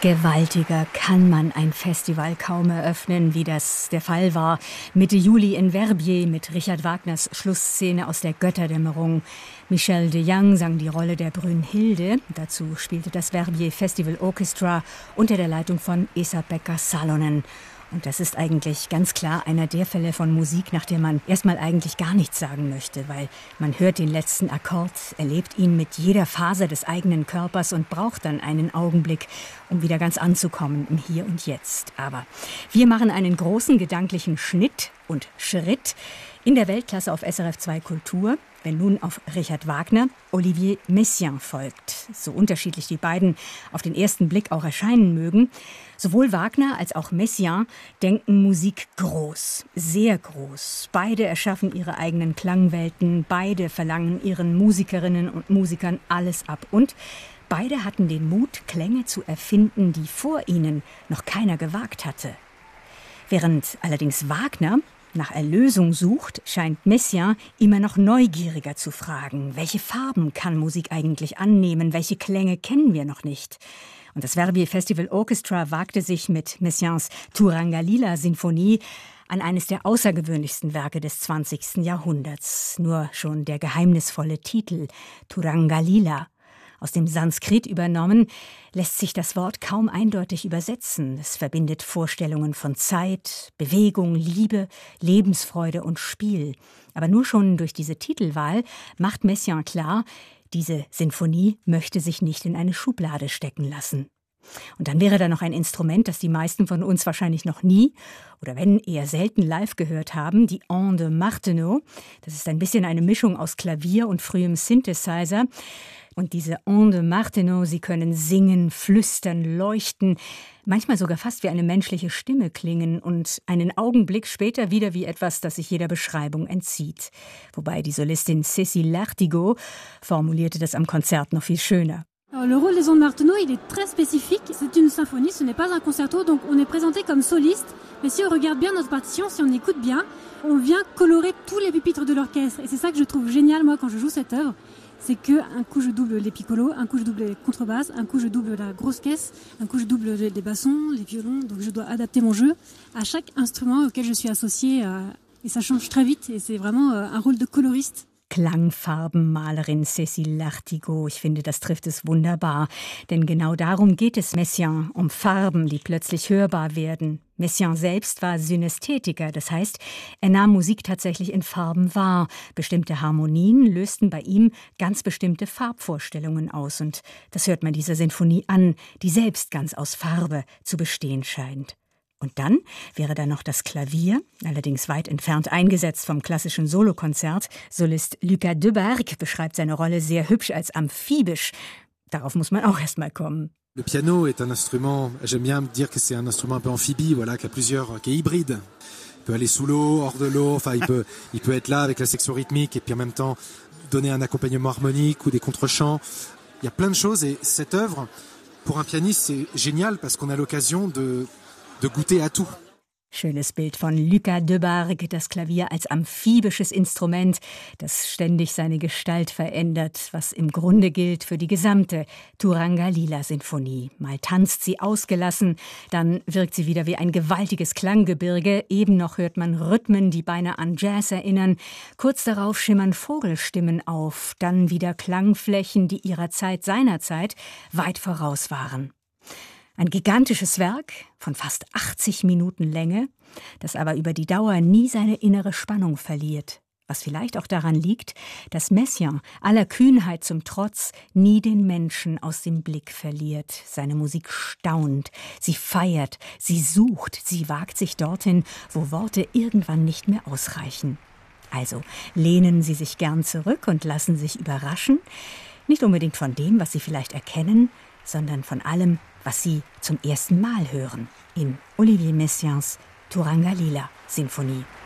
Gewaltiger kann man ein Festival kaum eröffnen, wie das der Fall war Mitte Juli in Verbier mit Richard Wagners Schlussszene aus der Götterdämmerung. Michel de Young sang die Rolle der Brünnhilde. Dazu spielte das Verbier Festival Orchestra unter der Leitung von Esa-Pekka Salonen. Und das ist eigentlich ganz klar einer der Fälle von Musik, nach der man erstmal eigentlich gar nichts sagen möchte, weil man hört den letzten Akkord, erlebt ihn mit jeder Faser des eigenen Körpers und braucht dann einen Augenblick, um wieder ganz anzukommen im Hier und Jetzt. Aber wir machen einen großen gedanklichen Schnitt und Schritt in der Weltklasse auf SRF 2 Kultur, wenn nun auf Richard Wagner Olivier Messiaen folgt. So unterschiedlich die beiden auf den ersten Blick auch erscheinen mögen, sowohl Wagner als auch Messiaen denken Musik groß, sehr groß. Beide erschaffen ihre eigenen Klangwelten, beide verlangen ihren Musikerinnen und Musikern alles ab. Und beide hatten den Mut, Klänge zu erfinden, die vor ihnen noch keiner gewagt hatte. Während allerdings Wagner nach Erlösung sucht, scheint Messiaen immer noch neugieriger zu fragen. Welche Farben kann Musik eigentlich annehmen? Welche Klänge kennen wir noch nicht? Und das Verbier Festival Orchestra wagte sich mit Messiaens Turangalila-Sinfonie an eines der außergewöhnlichsten Werke des 20. Jahrhunderts. Nur schon der geheimnisvolle Titel Turangalila, aus dem Sanskrit übernommen, lässt sich das Wort kaum eindeutig übersetzen. Es verbindet Vorstellungen von Zeit, Bewegung, Liebe, Lebensfreude und Spiel. Aber nur schon durch diese Titelwahl macht Messiaen klar, diese Sinfonie möchte sich nicht in eine Schublade stecken lassen. Und dann wäre da noch ein Instrument, das die meisten von uns wahrscheinlich noch nie oder wenn eher selten live gehört haben, die An de Martenot. Das ist ein bisschen eine Mischung aus Klavier und frühem Synthesizer. Und diese An de Martenot, sie können singen, flüstern, leuchten, manchmal sogar fast wie eine menschliche Stimme klingen und einen Augenblick später wieder wie etwas, das sich jeder Beschreibung entzieht. Wobei die Solistin Cécile Lartigot formulierte das am Konzert noch viel schöner. Alors, le rôle des An de Martenot, il est très spécifique. C'est une symphonie, ce n'est pas un concerto, donc on est présenté comme soliste. Mais si on regarde bien notre partition, si on écoute bien, on vient colorer tous les pupitres de l'orchestre. Et c'est ça que je trouve génial, moi, quand je joue cette œuvre. C'est qu'un coup je double les piccolos, un coup je double les contrebasses, un coup je double la grosse caisse, un coup je double les bassons, les violons. Donc je dois adapter mon jeu à chaque instrument auquel je suis associée. Et ça change très vite et c'est vraiment un rôle de coloriste. Klangfarbenmalerin Cécile Lartigot. Ich finde, das trifft es wunderbar. Denn genau darum geht es Messiaen, um Farben, die plötzlich hörbar werden. Messiaen selbst war Synästhetiker, das heißt, er nahm Musik tatsächlich in Farben wahr. Bestimmte Harmonien lösten bei ihm ganz bestimmte Farbvorstellungen aus. Und das hört man dieser Sinfonie an, die selbst ganz aus Farbe zu bestehen scheint. Und dann wäre da noch das Klavier, allerdings weit entfernt eingesetzt vom klassischen Solokonzert. Solist Lucas Debargue beschreibt seine Rolle sehr hübsch als amphibisch. Darauf muss man auch erst mal kommen. Le piano est un instrument, j'aime bien dire que c'est un instrument un peu amphibie, voilà, qui est hybride. Il peut aller sous l'eau, hors de l'eau, enfin il peut être là avec la section rythmique et puis en même temps donner un accompagnement harmonique ou des contre-chants. Il y a plein de choses et cette œuvre, pour un pianiste, c'est génial parce qu'on a l'occasion de goûter à tout. Schönes Bild von Lucas Debargue, das Klavier als amphibisches Instrument, das ständig seine Gestalt verändert, was im Grunde gilt für die gesamte Turangalila-Sinfonie. Mal tanzt sie ausgelassen, dann wirkt sie wieder wie ein gewaltiges Klanggebirge. Eben noch hört man Rhythmen, die beinahe an Jazz erinnern. Kurz darauf schimmern Vogelstimmen auf, dann wieder Klangflächen, die ihrer Zeit, seiner Zeit weit voraus waren. Ein gigantisches Werk von fast 80 Minuten Länge, das aber über die Dauer nie seine innere Spannung verliert. Was vielleicht auch daran liegt, dass Messiaen aller Kühnheit zum Trotz nie den Menschen aus dem Blick verliert. Seine Musik staunt, sie feiert, sie sucht, sie wagt sich dorthin, wo Worte irgendwann nicht mehr ausreichen. Also lehnen Sie sich gern zurück und lassen sich überraschen, nicht unbedingt von dem, was Sie vielleicht erkennen, sondern von allem, was Sie zum ersten Mal hören in Olivier Messiaens Turangalila-Sinfonie.